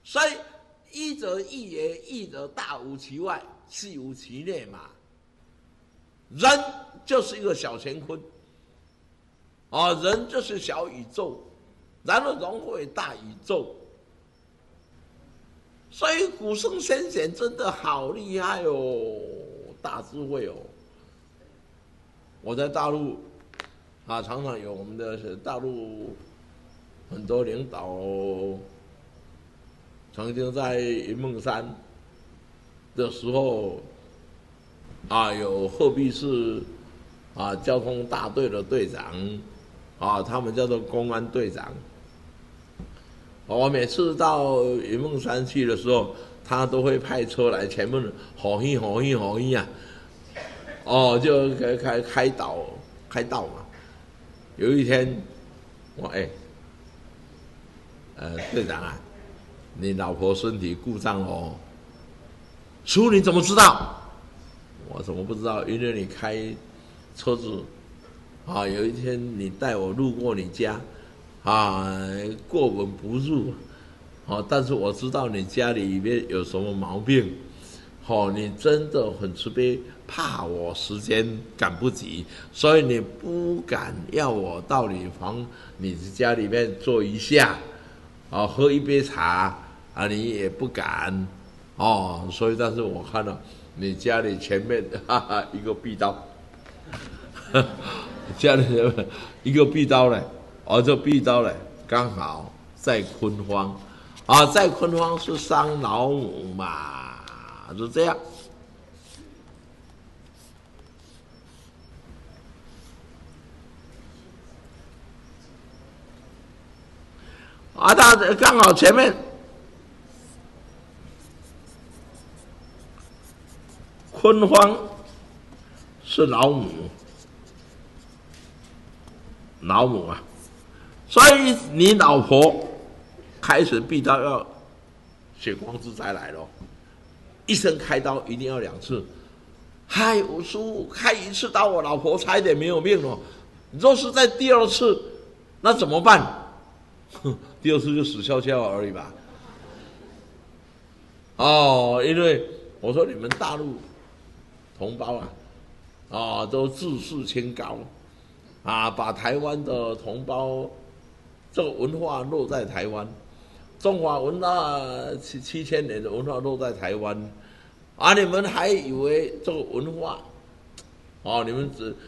所以一则一也，一则大无其外，细无其内嘛。人就是一个小乾坤，人就是小宇宙，然后融汇大宇宙。所以古圣先贤真的好厉害哦，大智慧哦。我在大陆常常有我们的大陆很多领导曾经在云梦山的时候有鹤壁市交通大队的队长他们叫做公安队长。我每次到云梦山去的时候，他都会派车来前面吼一吼一吼一就开道嘛。有一天，队长啊，你老婆身体故障哦。叔，你怎么知道？我怎么不知道？因为你开车子有一天你带我路过你家过门不入但是我知道你家里面有什么毛病你真的很慈悲，怕我时间赶不及，所以你不敢要我到你家里面坐一下喝一杯茶你也不敢所以但是我看到你家里前面一个壁刀家里一个壁刀呢这壁刀呢刚好在坤方在坤方是伤老母嘛，就这样他刚好前面坤方是老母所以你老婆开始必刀要血光之灾来了，一生开刀一定要2次。嗨，我叔开1次刀，我老婆差一点没有命了。若是在第2次，那怎么办？第2次就死翘翘而已吧。因为我说你们大陆同胞都自视清高把台湾的同胞这个文化落在台湾，中华文化7000年的文化落在台湾你们还以为这个文化你们